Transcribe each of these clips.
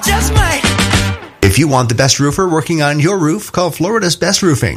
Just might. If you want the best roofer working on your roof, call Florida's Best Roofing,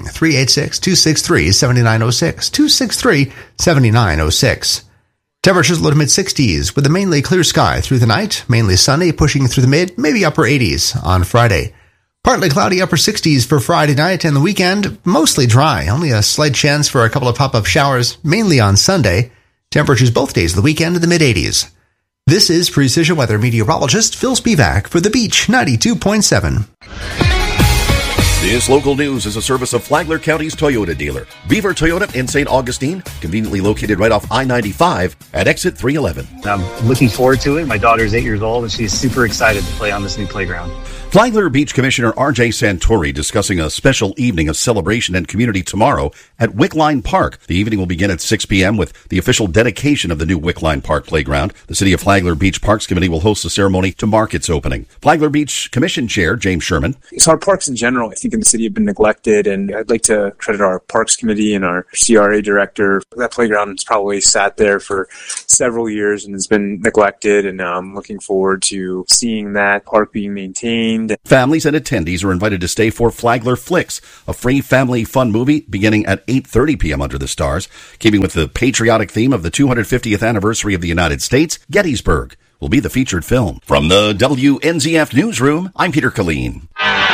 386-263-7906, 263-7906. Temperatures low to mid-60s with a mainly clear sky through the night, mainly sunny, pushing through the mid, maybe upper 80s on Friday. Partly cloudy upper 60s for Friday night and the weekend, mostly dry, only a slight chance for a couple of pop-up showers, mainly on Sunday. Temperatures both days of the weekend in the mid-80s. This is Precision Weather meteorologist Phil Spivak for The Beach 92.7. This local news is a service of Flagler County's Toyota dealer, Beaver Toyota in St. Augustine, conveniently located right off I-95 at exit 311. I'm looking forward to it. My daughter's 8 years old, and she's super excited to play on this new playground. Flagler Beach Commissioner R.J. Santori discussing a special evening of celebration and community tomorrow at Wickline Park. The evening will begin at 6 p.m. with the official dedication of the new Wickline Park playground. The City of Flagler Beach Parks Committee will host the ceremony to mark its opening. Flagler Beach Commission Chair James Sherman. So our parks in general, I think in the city have been neglected, and I'd like to credit our Parks Committee and our CRA director. That playground has probably sat there for several years and has been neglected, and I'm looking forward to seeing that park being maintained. Families and attendees are invited to stay for Flagler Flicks, a free family fun movie beginning at 8:30 p.m. under the stars. Keeping with the patriotic theme of the 250th anniversary of the United States, Gettysburg will be the featured film. From the WNZF Newsroom, I'm Peter Killeen.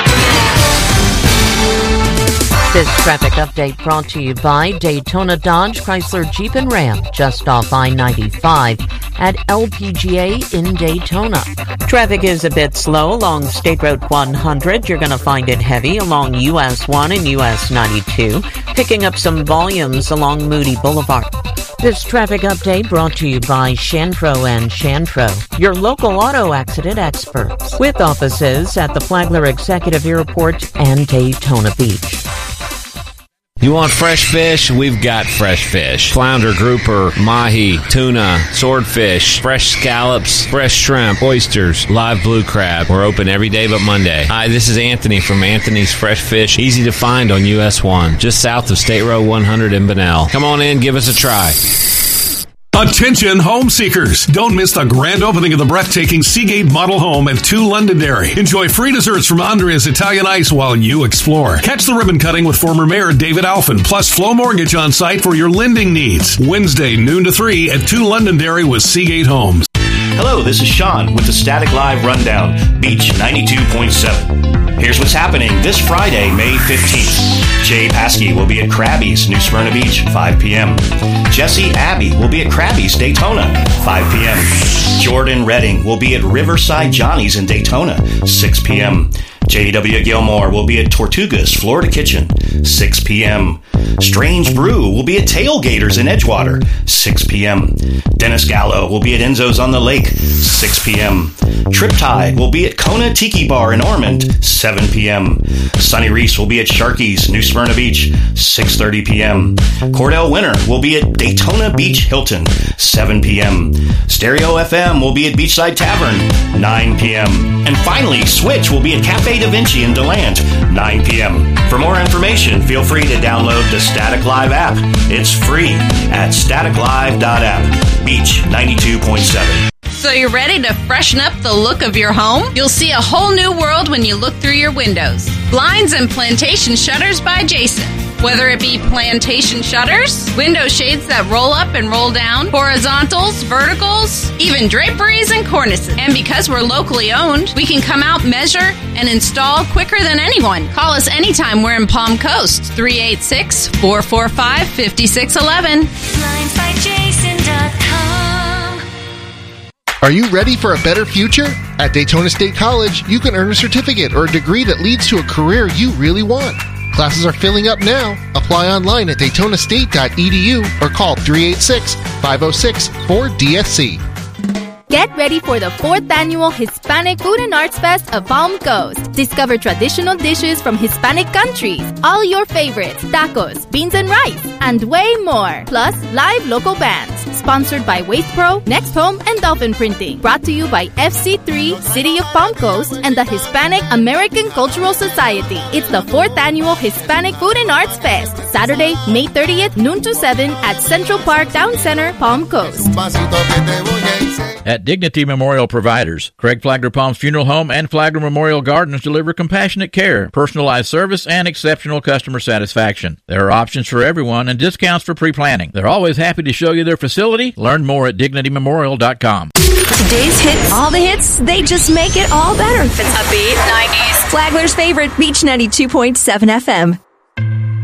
This traffic update brought to you by Daytona Dodge Chrysler Jeep and Ram, just off I-95 at LPGA in Daytona. Traffic is a bit slow along State Road 100. You're going to find it heavy along US 1 and US 92, picking up some volumes along Moody Boulevard. This traffic update brought to you by Shantro and Shantro, your local auto accident experts, with offices at the Flagler Executive Airport and Daytona Beach. You want fresh fish? We've got fresh fish. Flounder, grouper, mahi, tuna, swordfish, fresh scallops, fresh shrimp, oysters, live blue crab. We're open every day but Monday. Hi, this is Anthony from Anthony's Fresh Fish. Easy to find on US 1, just south of State Road 100 in Bunnell. Come on in, give us a try. Attention home seekers. Don't miss the grand opening of the breathtaking Seagate Model Home at 2 Londonderry. Enjoy free desserts from Andrea's Italian Ice while you explore. Catch the ribbon cutting with former Mayor David Alphen, plus Flow Mortgage on site for your lending needs. Wednesday, noon to 3 at 2 Londonderry with Seagate Homes. Hello, this is Sean with the Static Live Rundown, Beach 92.7. Here's what's happening this Friday, May 15th. Jay Paskey will be at Krabby's, New Smyrna Beach, 5 p.m. Jesse Abbey will be at Krabby's, Daytona, 5 p.m. Jordan Redding will be at Riverside Johnny's in Daytona, 6 p.m. J.W. Gilmore will be at Tortugas, Florida Kitchen, 6 p.m. Strange Brew will be at Tailgaters in Edgewater, 6 p.m. Dennis Gallo will be at Enzo's on the Lake, 6 p.m. Triptide will be at Kona Tiki Bar in Ormond, 7 p.m. Sonny Reese will be at Sharky's, New Smyrna Beach, 6:30 p.m. Cordell Winter will be at Daytona Beach Hilton, 7 p.m. Stereo FM will be at Beachside Tavern, 9 p.m. And finally, Switch will be at Cafe Da Vinci in DeLand, 9 p.m. For more information, feel free to download the Static Live app. It's free at staticlive.app. Beach 92.7. So you're ready to freshen up the look of your home? You'll see a whole new world when you look through your windows. Blinds and Plantation Shutters by Jason. Whether it be plantation shutters, window shades that roll up and roll down, horizontals, verticals, even draperies and cornices. And because we're locally owned, we can come out, measure, and install quicker than anyone. Call us anytime we're in Palm Coast, 386-445-5611. BlindsByJason.com. Are you ready for a better future? At Daytona State College, you can earn a certificate or a degree that leads to a career you really want. Classes are filling up now. Apply online at DaytonaState.edu or call 386-506-4DSC. Get ready for the 4th annual Hispanic Food and Arts Fest of Palm Coast. Discover traditional dishes from Hispanic countries, all your favorites, tacos, beans and rice, and way more. Plus, live local bands. Sponsored by Waste Pro, Next Home, and Dolphin Printing. Brought to you by FC3, City of Palm Coast, and the Hispanic American Cultural Society. It's the 4th annual Hispanic Food and Arts Fest. Saturday, May 30th, noon to 7 at Central Park Town Center, Palm Coast. At Dignity Memorial Providers, Craig Flagler Palms Funeral Home and Flagler Memorial Gardens deliver compassionate care, personalized service, and exceptional customer satisfaction. There are options for everyone and discounts for pre-planning. They're always happy to show you their facility. Learn more at dignitymemorial.com. Today's hits, all the hits, they just make it all better. If it's upbeat, 90s. Flagler's favorite, Beach 92.7 FM.